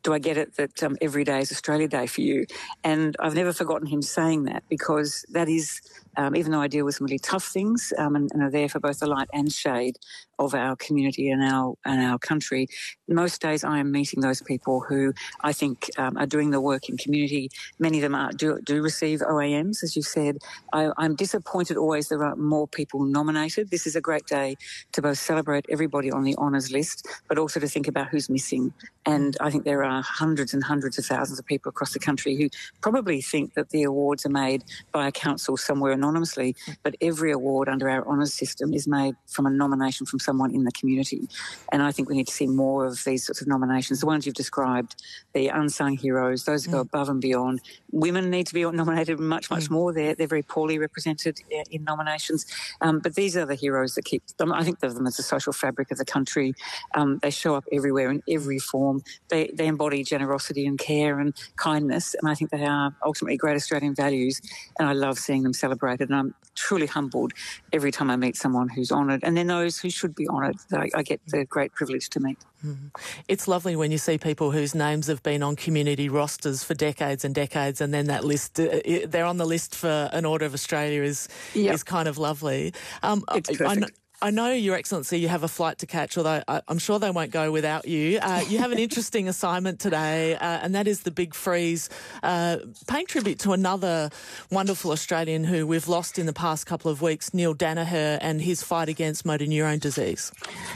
do I get it that every day is Australia Day for you? And I've never forgotten him saying that, because that is, even though I deal with some really tough things and are there for both the light and shade of our community and our country, most days I am meeting those people who I think are doing the work in community. Many of them do receive OAMs, as you said. I'm disappointed always there aren't more people nominated. This is a great day to both celebrate everybody on the honours list, but also to think about who's missing. And I think there are hundreds and hundreds of thousands of people across the country who probably think that the awards are made by a council somewhere anonymously, but every award under our honours system is made from a nomination from someone in the community. And I think we need to see more of these sorts of nominations, the ones you've described, the unsung heroes, those who go above and beyond. Women need to be nominated much, much more. They're very poorly represented in nominations. But these are the heroes that keep them. I think of them as the social fabric of the country. They show up everywhere in every form. They embody generosity and care and kindness, and I think they are ultimately great Australian values, and I love seeing them celebrated, and I'm truly humbled every time I meet someone who's honoured, and then those who should be honoured that I get the great privilege to meet. It's lovely when you see people whose names have been on community rosters for decades and decades, and then that list, they're on the list for an Order of Australia is kind of lovely. It's perfect. I know, Your Excellency, you have a flight to catch, although I'm sure they won't go without you. You have an interesting assignment today, and that is the Big Freeze, paying tribute to another wonderful Australian who we've lost in the past couple of weeks, Neil Daniher, and his fight against motor neurone disease.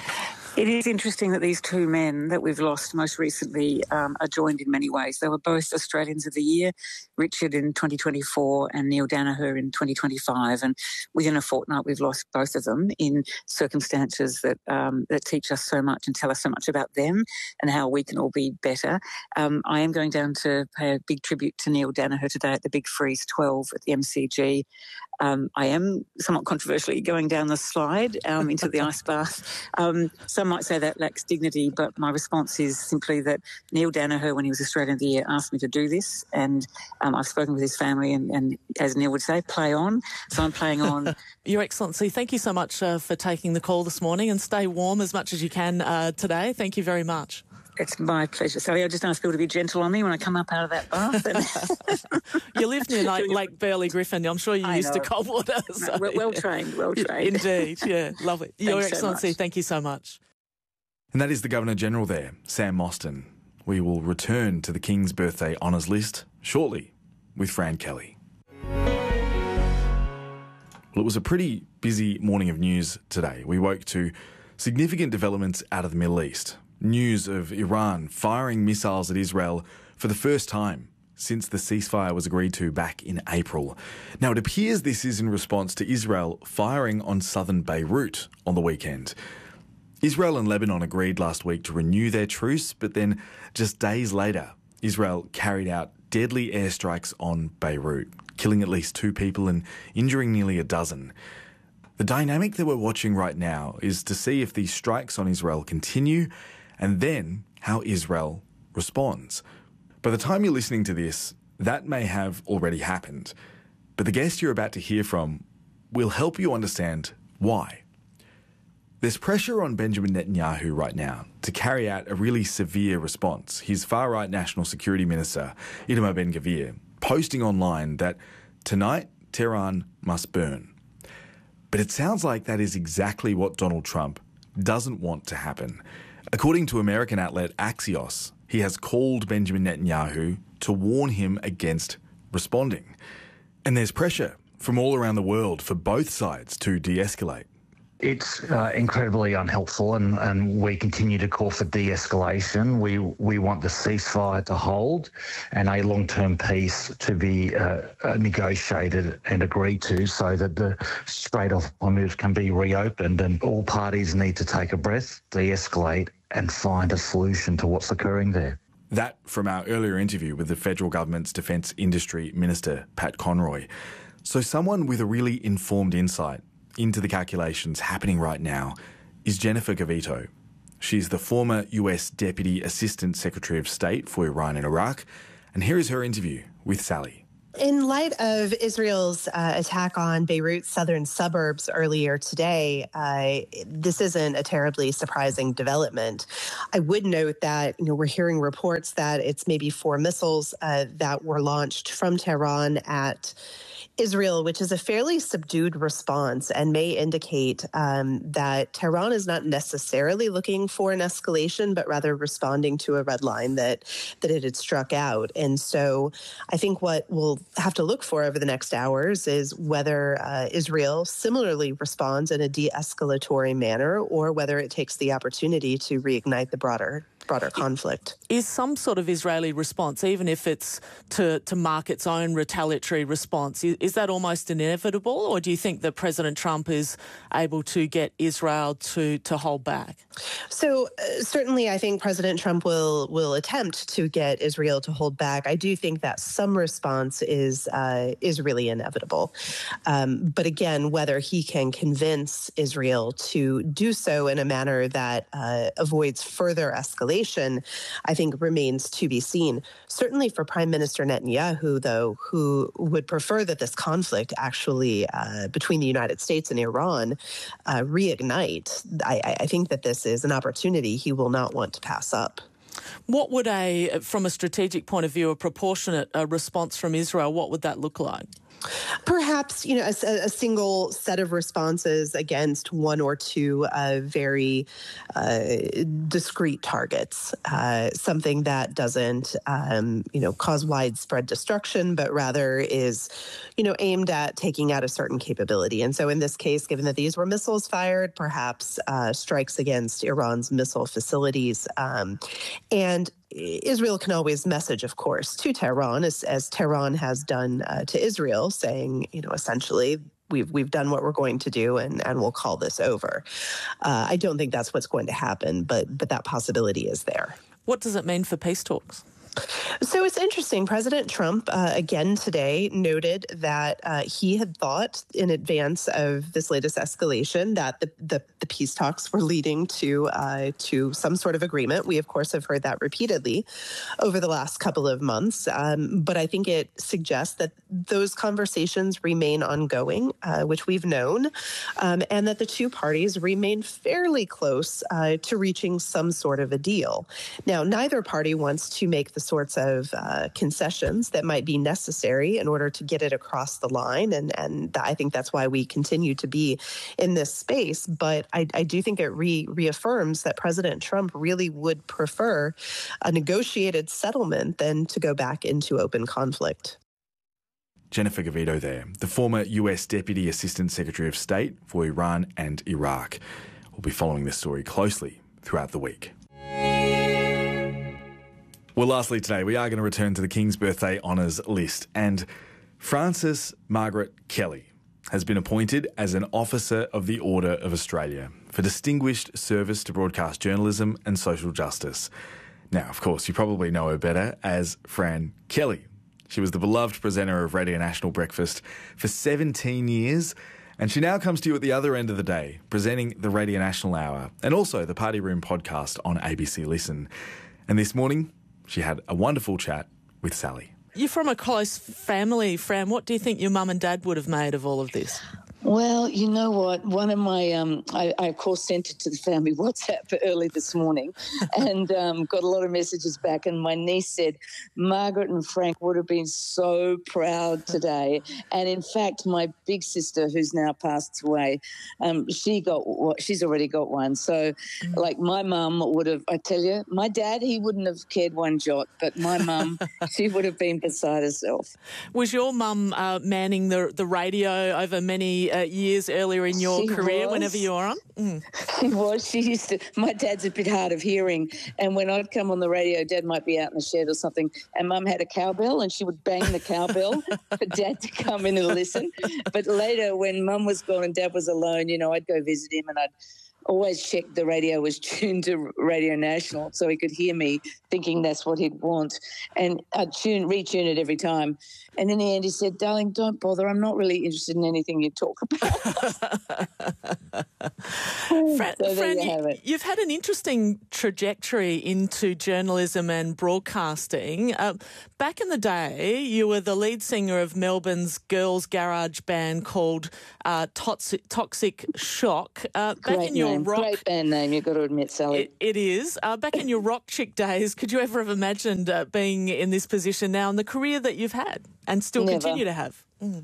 It is interesting that these two men that we've lost most recently are joined in many ways. They were both Australians of the Year, Richard in 2024 and Neil Daniher in 2025. And within a fortnight, we've lost both of them in circumstances that teach us so much and tell us so much about them and how we can all be better. I am going down to pay a big tribute to Neil Daniher today at the Big Freeze 12 at the MCG. I am somewhat controversially going down the slide into the ice bath. Some might say that lacks dignity, but my response is simply that Neil Daniher, when he was Australian of the Year, asked me to do this, and I've spoken with his family, and as Neil would say, play on. So I'm playing on. Your Excellency, thank you so much for taking the call this morning, and stay warm as much as you can today. Thank you very much. It's my pleasure. Sally, I just ask people to be gentle on me when I come up out of that bath. You live near Lake Burley Griffin. I'm sure you're used to cold water. So, no, well trained. Indeed, yeah. Lovely. Your Excellency, thank you so much. And that is the Governor-General there, Sam Mostyn. We will return to the King's Birthday Honours list shortly with Fran Kelly. Well, it was a pretty busy morning of news today. We woke to significant developments out of the Middle East. News of Iran firing missiles at Israel for the first time since the ceasefire was agreed to back in April. Now, it appears this is in response to Israel firing on southern Beirut on the weekend. Israel and Lebanon agreed last week to renew their truce, but then just days later, Israel carried out deadly airstrikes on Beirut, killing at least 2 people and injuring nearly a dozen. The dynamic that we're watching right now is to see if these strikes on Israel continue and then how Israel responds. By the time you're listening to this, that may have already happened. But the guest you're about to hear from will help you understand why. There's pressure on Benjamin Netanyahu right now to carry out a really severe response. His far-right National Security Minister, Itamar Ben-Gvir, posting online that tonight Tehran must burn. But it sounds like that is exactly what Donald Trump doesn't want to happen. According to American outlet Axios, he has called Benjamin Netanyahu to warn him against responding. And there's pressure from all around the world for both sides to de-escalate. It's incredibly unhelpful, and we continue to call for de-escalation. We want the ceasefire to hold and a long-term peace to be negotiated and agreed to so that the Strait of Hormuz can be reopened, and all parties need to take a breath, de-escalate and find a solution to what's occurring there. That from our earlier interview with the federal government's Defence Industry Minister, Pat Conroy. So someone with a really informed insight into the calculations happening right now is Jennifer Gavito. She's the former US Deputy Assistant Secretary of State for Iran and Iraq, and here is her interview with Sally. In light of Israel's attack on Beirut's southern suburbs earlier today, this isn't a terribly surprising development. I would note that we're hearing reports that it's maybe 4 missiles that were launched from Tehran at Israel, which is a fairly subdued response and may indicate that Tehran is not necessarily looking for an escalation, but rather responding to a red line that it had struck out. And so I think what we'll have to look for over the next hours is whether Israel similarly responds in a de-escalatory manner or whether it takes the opportunity to reignite the broader conflict. Is some sort of Israeli response, even if it's to mark its own retaliatory response, is that almost inevitable, or do you think that President Trump is able to get Israel to hold back? So certainly I think President Trump will attempt to get Israel to hold back. I do think that some response is really inevitable. But again, whether he can convince Israel to do so in a manner that avoids further escalation, I think remains to be seen. Certainly for Prime Minister Netanyahu, though, who would prefer that this conflict actually between the United States and Iran reignite, I think that this is an opportunity he will not want to pass up. What would from a strategic point of view, a proportionate response from Israel, what would that look like? Perhaps, a single set of responses against one or two very discrete targets, something that doesn't, cause widespread destruction, but rather is, aimed at taking out a certain capability. And so in this case, given that these were missiles fired, perhaps strikes against Iran's missile facilities. And Israel can always message, of course, to Tehran, as Tehran has done to Israel, saying, essentially, we've done what we're going to do and we'll call this over. I don't think that's what's going to happen, but that possibility is there. What does it mean for peace talks? So it's interesting. President Trump, again today, noted that he had thought in advance of this latest escalation that the peace talks were leading to some sort of agreement. We, of course, have heard that repeatedly over the last couple of months. But I think it suggests that those conversations remain ongoing, which we've known, and that the two parties remain fairly close to reaching some sort of a deal. Now, neither party wants to make the sorts of concessions that might be necessary in order to get it across the line. And I think that's why we continue to be in this space. But I do think it reaffirms that President Trump really would prefer a negotiated settlement than to go back into open conflict. Jennifer Gavito there, the former US Deputy Assistant Secretary of State for Iran and Iraq. We'll be following this story closely throughout the week. Well, lastly today, we are going to return to the King's Birthday Honours list. And Frances Margaret Kelly has been appointed as an Officer of the Order of Australia for distinguished service to broadcast journalism and social justice. Now, of course, you probably know her better as Fran Kelly. She was the beloved presenter of Radio National Breakfast for 17 years, and she now comes to you at the other end of the day, presenting the Radio National Hour and also the Party Room podcast on ABC Listen. And this morning, she had a wonderful chat with Sally. You're from a close family, Fran. What do you think your mum and dad would have made of all of this? Well, you know what? One of my, I of course sent it to the family WhatsApp early this morning and got a lot of messages back. And my niece said, Margaret and Frank would have been so proud today. And in fact, my big sister, who's now passed away, she's already got one. So like my mum would have, I tell you, my dad, he wouldn't have cared one jot, but my mum, she would have been beside herself. Was your mum manning the radio over many years earlier in your career whenever you were on? She was. She used to. My dad's a bit hard of hearing, and when I'd come on the radio, Dad might be out in the shed or something, and Mum had a cowbell, and she would bang the cowbell for Dad to come in and listen. But later, when Mum was gone and Dad was alone, I'd go visit him, and always checked the radio was tuned to Radio National so he could hear me, thinking that's what he'd want. And I'd retune it every time. And in the end, he said, "Darling, don't bother. I'm not really interested in anything you talk about." Fran, you've had an interesting trajectory into journalism and broadcasting. Back in the day, you were the lead singer of Melbourne's girls' garage band called Toxic Shock. Great band name, you've got to admit, Sally. It is. Back in your rock chick days, could you ever have imagined being in this position now and the career that you've had and still continue to have?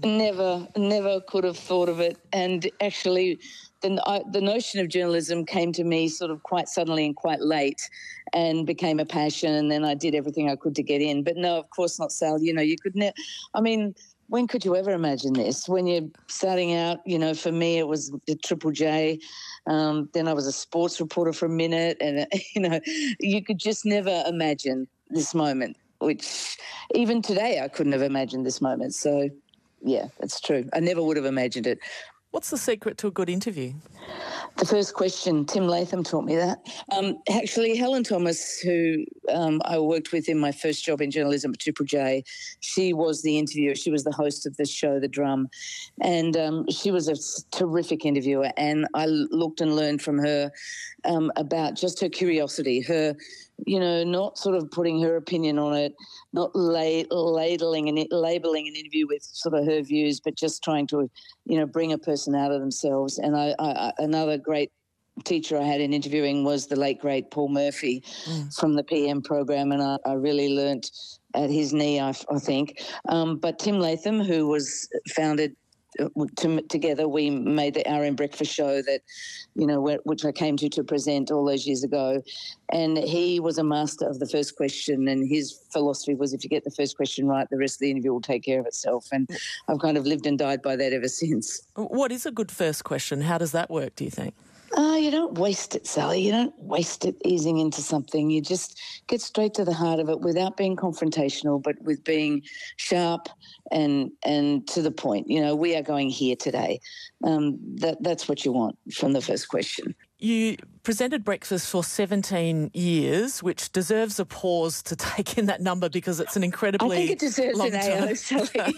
Never could have thought of it. And actually, the notion of journalism came to me sort of quite suddenly and quite late and became a passion, and then I did everything I could to get in. But no, of course not, Sal. You know, you could never... I mean, when could you ever imagine this? When you're starting out, you know, for me it was the Triple J. Then I was a sports reporter for a minute, and, you know, you could just never imagine this moment, which even today I couldn't have imagined this moment. So, yeah, that's true. I never would have imagined it. What's the secret to a good interview? The first question, Tim Latham taught me that. Actually, Helen Thomas, who I worked with in my first job in journalism at Triple J, she was the interviewer. She was the host of the show, The Drum. And she was a terrific interviewer. And I looked and learned from her about just her curiosity, her, you know, not sort of putting her opinion on it, not labeling an interview with sort of her views, but just trying to, you know, bring a person out of themselves. And another great teacher I had in interviewing was the late, great Paul Murphy from the PM program, and I really learnt at his knee, I think. But Tim Latham, who was founded together, we made the RM Breakfast show that, you know, which I came to present all those years ago. And he was a master of the first question, and his philosophy was if you get the first question right, the rest of the interview will take care of itself. And I've kind of lived and died by that ever since. What is a good first question? How does that work, do you think? You don't waste it, Sally. You don't waste it easing into something. You just get straight to the heart of it without being confrontational, but with being sharp and to the point. You know, we are going here today. That's what you want from the first question. You presented Breakfast for 17 years, which deserves a pause to take in that number because it's an incredibly I think it deserves long an AO, Sally.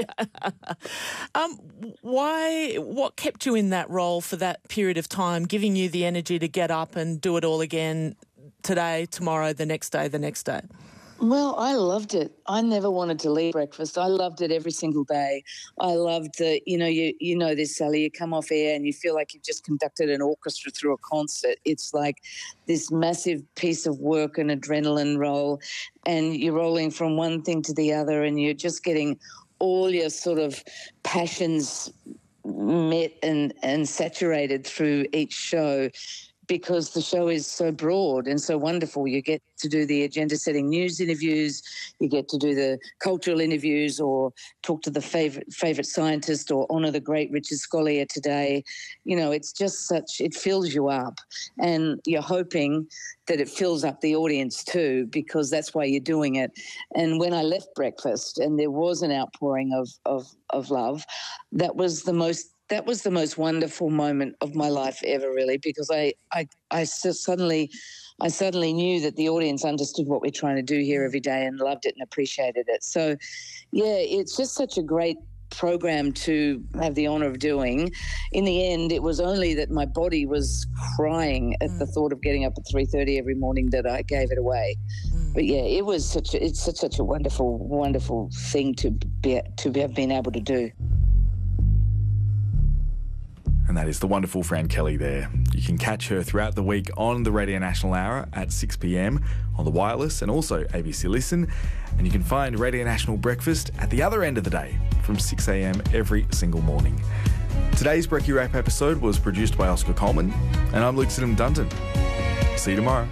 What kept you in that role for that period of time, giving you the energy to get up and do it all again today, tomorrow, the next day, the next day? Well, I loved it. I never wanted to leave Breakfast. I loved it every single day. I loved the, you know this, Sally, you come off air and you feel like you've just conducted an orchestra through a concert. It's like this massive piece of work and adrenaline roll, and you're rolling from one thing to the other, and you're just getting all your sort of passions met and saturated through each show, because the show is so broad and so wonderful. You get to do the agenda-setting news interviews, you get to do the cultural interviews, or talk to the favourite scientist, or honour the great Richard Scolyer today. You know, it's just it fills you up, and you're hoping that it fills up the audience too, because that's why you're doing it. And when I left Breakfast and there was an outpouring of love, that was the most wonderful moment of my life ever, really, because I suddenly knew that the audience understood what we're trying to do here every day and loved it and appreciated it. So, yeah, it's just such a great program to have the honour of doing. In the end, it was only that my body was crying at the thought of getting up at 3:30 every morning that I gave it away. But yeah, it's such a wonderful, wonderful thing to have been able to do. And that is the wonderful Fran Kelly there. You can catch her throughout the week on the Radio National Hour at 6 p.m. on the wireless and also ABC Listen. And you can find Radio National Breakfast at the other end of the day from 6 a.m. every single morning. Today's Brekkie Wrap episode was produced by Oscar Coleman, and I'm Luke Sidham-Dunton. See you tomorrow.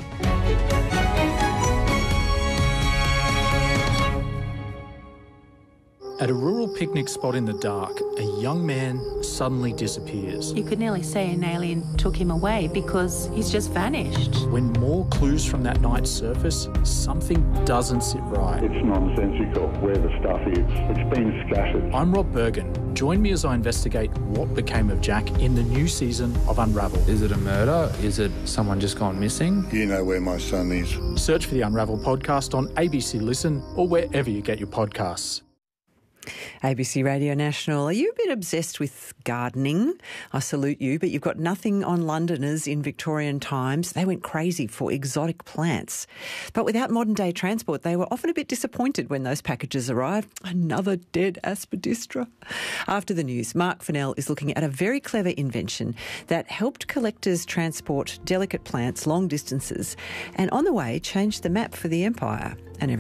At a rural picnic spot in the dark, a young man suddenly disappears. You could nearly say an alien took him away because he's just vanished. When more clues from that night surface, something doesn't sit right. It's nonsensical where the stuff is. It's been scattered. I'm Rob Bergen. Join me as I investigate what became of Jack in the new season of Unravel. Is it a murder? Is it someone just gone missing? You know where my son is. Search for the Unravel podcast on ABC Listen or wherever you get your podcasts. ABC Radio National. Are you a bit obsessed with gardening? I salute you, but you've got nothing on Londoners in Victorian times. They went crazy for exotic plants. But without modern-day transport, they were often a bit disappointed when those packages arrived. Another dead aspidistra. After the news, Mark Fennell is looking at a very clever invention that helped collectors transport delicate plants long distances and on the way changed the map for the empire. And